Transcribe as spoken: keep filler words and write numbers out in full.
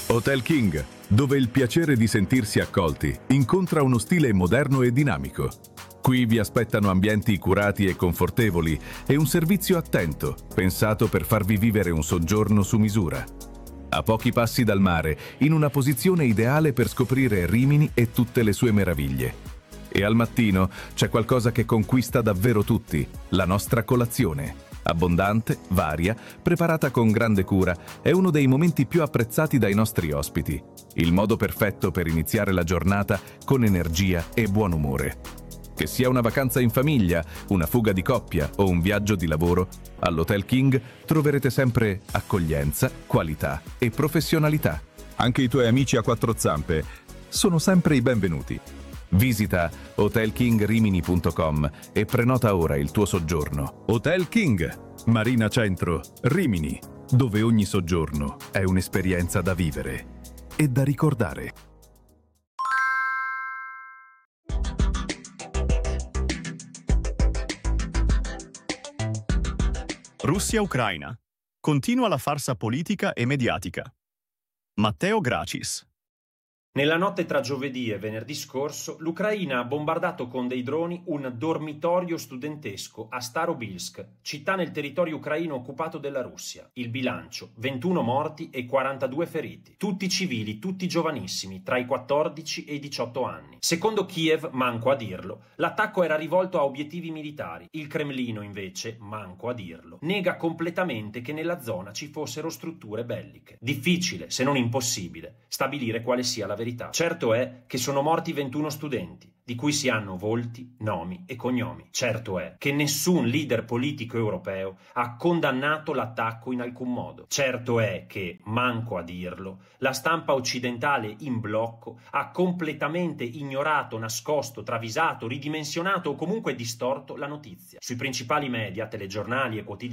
Hotel King, dove il piacere di sentirsi accolti incontra uno stile moderno e dinamico. Qui vi aspettano ambienti curati e confortevoli e un servizio attento, pensato per farvi vivere un soggiorno su misura. A pochi passi dal mare, in una posizione ideale per scoprire Rimini e tutte le sue meraviglie. E al mattino c'è qualcosa che conquista davvero tutti, la nostra colazione. Abbondante, varia, preparata con grande cura, è uno dei momenti più apprezzati dai nostri ospiti. Il modo perfetto per iniziare la giornata con energia e buon umore. Che sia una vacanza in famiglia, una fuga di coppia o un viaggio di lavoro, all'Hotel King troverete sempre accoglienza, qualità e professionalità. Anche i tuoi amici a quattro zampe sono sempre i benvenuti. Visita hotel king rimini punto com e prenota ora il tuo soggiorno. Hotel King, Marina Centro, Rimini, dove ogni soggiorno è un'esperienza da vivere e da ricordare. Russia-Ucraina. Continua la farsa politica e mediatica. Matteo Gracis. Nella notte tra giovedì e venerdì scorso, l'Ucraina ha bombardato con dei droni un dormitorio studentesco a Starobilsk, città nel territorio ucraino occupato dalla Russia. Il bilancio: ventuno morti e quarantadue feriti. Tutti civili, tutti giovanissimi, tra i quattordici e i diciotto anni. Secondo Kiev, manco a dirlo, l'attacco era rivolto a obiettivi militari. Il Cremlino, invece, manco a dirlo, nega completamente che nella zona ci fossero strutture belliche. Difficile, se non impossibile, stabilire quale sia la verità. Certo è che sono morti ventuno studenti, di cui si hanno volti, nomi e cognomi. Certo è che nessun leader politico europeo ha condannato l'attacco in alcun modo. Certo è che, manco a dirlo, la stampa occidentale in blocco ha completamente ignorato, nascosto, travisato, ridimensionato o comunque distorto la notizia. Sui principali media, telegiornali e quotidiani